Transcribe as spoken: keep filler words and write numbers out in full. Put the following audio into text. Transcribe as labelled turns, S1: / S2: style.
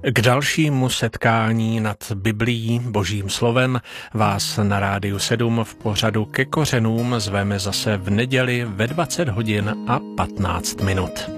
S1: K dalšímu setkání nad Biblií, Božím slovem, vás na Rádiu sedm v pořadu Ke kořenům zveme zase v neděli ve dvacet hodin a patnáct minut.